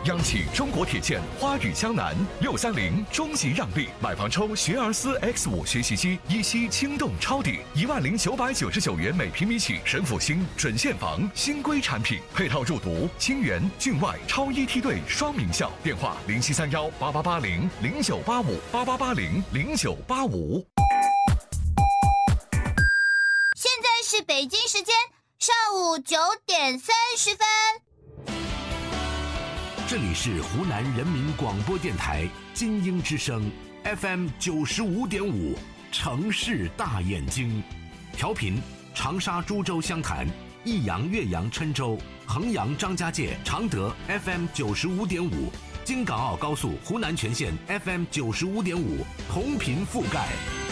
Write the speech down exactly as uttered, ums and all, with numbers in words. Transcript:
央企中国铁建花语江南六三零中级让利，买房抽学而思 X 五学习机，一期轻动抄底一万零九百九十九元每平米起，神府新准现房新规产品，配套入读清源、郡外超一梯队双名校。电话零七三幺八八八零零九八五八八八零零九八五。 现在是北京时间上午九点三十分。 这里是湖南人民广播电台金鹰之声 F M 九十五点五，城市大眼睛，调频长沙、株洲、湘潭、益阳、岳阳、郴州、衡阳、张家界、常德 F M 九十五点五，京港澳高速湖南全线 F M 九十五点五，同频覆盖。